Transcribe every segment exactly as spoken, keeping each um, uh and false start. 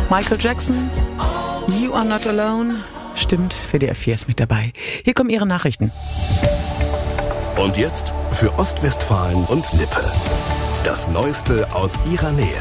Michael Jackson, You Are Not Alone. Stimmt, W D R vier ist mit dabei. Hier kommen Ihre Nachrichten. Und jetzt für Ostwestfalen und Lippe. Das Neueste aus ihrer Nähe.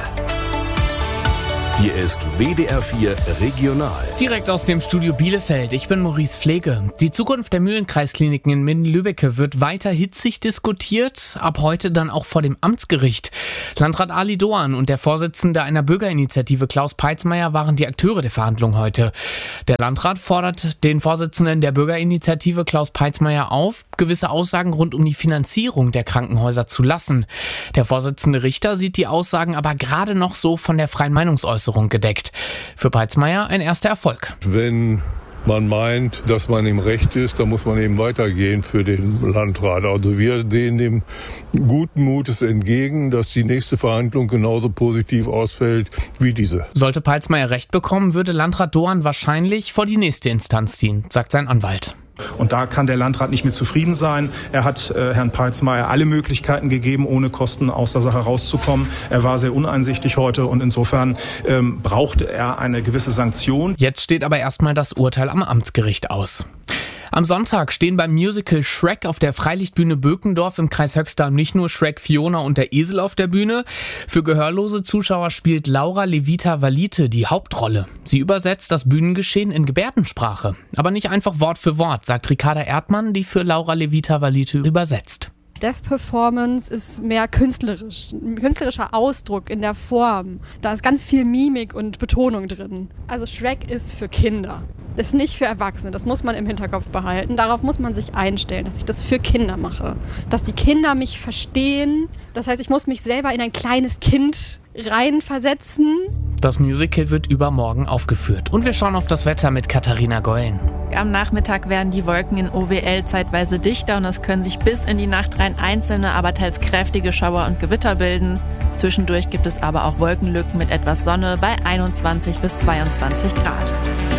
Hier ist W D R vier Regional. Direkt aus dem Studio Bielefeld. Ich bin Maurice Pflege. Die Zukunft der Mühlenkreiskliniken in Minden-Lübbecke wird weiter hitzig diskutiert. Ab heute dann auch vor dem Amtsgericht. Landrat Ali Doan und der Vorsitzende einer Bürgerinitiative Klaus Peitzmeier waren die Akteure der Verhandlung heute. Der Landrat fordert den Vorsitzenden der Bürgerinitiative Klaus Peitzmeier auf, gewisse Aussagen rund um die Finanzierung der Krankenhäuser zu lassen. Der Vorsitzende Richter sieht die Aussagen aber gerade noch so von der freien Meinungsäußerung gedeckt. Für Peitzmeier ein erster Erfolg. Wenn man meint, dass man im Recht ist, dann muss man eben weitergehen für den Landrat. Also wir sehen dem guten Mutes entgegen, dass die nächste Verhandlung genauso positiv ausfällt wie diese. Sollte Peitzmeier Recht bekommen, würde Landrat Doan wahrscheinlich vor die nächste Instanz ziehen, sagt sein Anwalt. Und da kann der Landrat nicht mit zufrieden sein. Er hat äh, Herrn Peitzmeier alle Möglichkeiten gegeben, ohne Kosten aus der Sache rauszukommen. Er war sehr uneinsichtig heute und insofern ähm, brauchte er eine gewisse Sanktion. Jetzt steht aber erstmal das Urteil am Amtsgericht aus. Am Sonntag stehen beim Musical Shrek auf der Freilichtbühne Bökendorf im Kreis Höxter nicht nur Shrek, Fiona und der Esel auf der Bühne. Für gehörlose Zuschauer spielt Laura Levita Valite die Hauptrolle. Sie übersetzt das Bühnengeschehen in Gebärdensprache. Aber nicht einfach Wort für Wort, sagt Ricarda Erdmann, die für Laura Levita Valite übersetzt. Deaf Performance ist mehr künstlerisch, ein künstlerischer Ausdruck in der Form. Da ist ganz viel Mimik und Betonung drin. Also Shrek ist für Kinder, ist nicht für Erwachsene. Das muss man im Hinterkopf behalten. Darauf muss man sich einstellen, dass ich das für Kinder mache. Dass die Kinder mich verstehen. Das heißt, ich muss mich selber in ein kleines Kind reinversetzen. Das Musical wird übermorgen aufgeführt. Und wir schauen auf das Wetter mit Katharina Gollen. Am Nachmittag werden die Wolken in O W L zeitweise dichter und es können sich bis in die Nacht rein einzelne, aber teils kräftige Schauer und Gewitter bilden. Zwischendurch gibt es aber auch Wolkenlücken mit etwas Sonne bei einundzwanzig bis zweiundzwanzig Grad.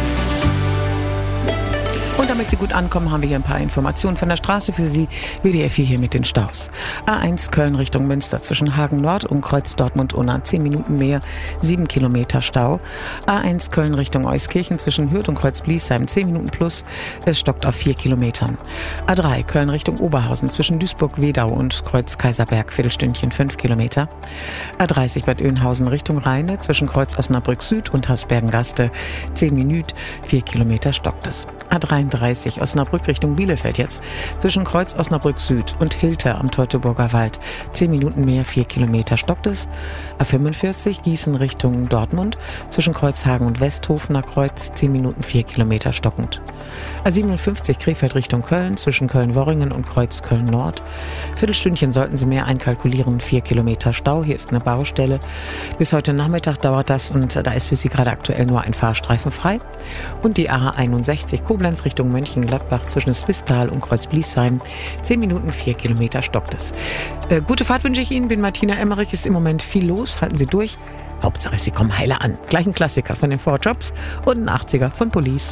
Und damit Sie gut ankommen, haben wir hier ein paar Informationen von der Straße für Sie. W D R vier hier mit den Staus. A eins Köln Richtung Münster zwischen Hagen Nord und Kreuz Dortmund-Unna. zehn Minuten mehr, sieben Kilometer Stau. A eins Köln Richtung Euskirchen zwischen Hürth und Kreuz Bliesheim. zehn Minuten plus. Es stockt auf vier Kilometern. A drei Köln Richtung Oberhausen zwischen Duisburg-Wedau und Kreuz Kaiserberg. Viertelstündchen, fünf Kilometer. A dreißig Bad Oeynhausen Richtung Rheine zwischen Kreuz Osnabrück Süd und Hasbergen-Gaste. zehn Minuten, vier Kilometer stockt es. A dreiunddreißig Osnabrück Richtung Bielefeld jetzt zwischen Kreuz Osnabrück Süd und Hilter am Teutoburger Wald. zehn Minuten mehr, vier Kilometer stockt es. A fünfundvierzig Gießen Richtung Dortmund zwischen Kreuzhagen und Westhofener Kreuz. zehn Minuten, vier Kilometer stockend. A siebenundfünfzig Krefeld Richtung Köln zwischen Köln-Worringen und Kreuz Köln-Nord. Viertelstündchen sollten Sie mehr einkalkulieren. vier Kilometer Stau. Hier ist eine Baustelle. Bis heute Nachmittag dauert das und da ist für Sie gerade aktuell nur ein Fahrstreifen frei. Und die A einundsechzig Koblenz Richtung Mönchengladbach zwischen Swistal und Kreuz Bliesheim. zehn Minuten, vier Kilometer stockt es. Äh, gute Fahrt wünsche ich Ihnen. Bin Martina Emmerich. Ist im Moment viel los. Halten Sie durch. Hauptsache, Sie kommen heile an. Gleich ein Klassiker von den Four Jobs und ein achtziger von Police.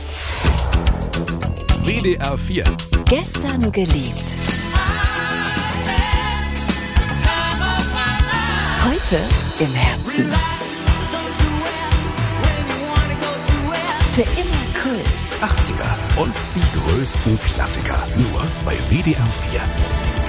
W D R vier. Gestern geliebt. Heute im Herzen. Für immer Kult. achtziger und die größten Klassiker. Nur bei W D R vier.